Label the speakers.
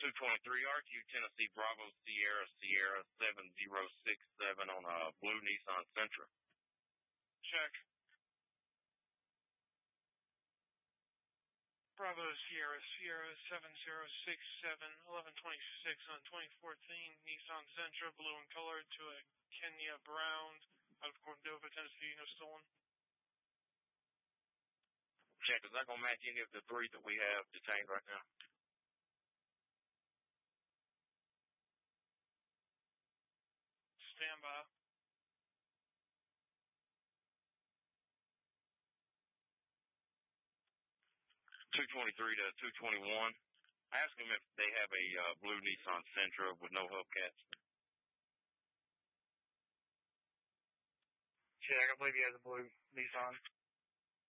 Speaker 1: 223 RQ Tennessee Bravo Sierra Sierra 7067 on a blue Nissan Sentra.
Speaker 2: Check. Bravo Sierra Sierra 7067 1126 on 2014 Nissan Sentra, blue in color, to a Kenya Brown out of Cordova, Tennessee. No stolen.
Speaker 1: Check. Is that going to match any of the three that we have detained right now?
Speaker 2: Stand by.
Speaker 1: .223 to 221. Ask them if they have a blue Nissan Sentra with no hubcaps.
Speaker 3: Check. I believe he has a blue Nissan.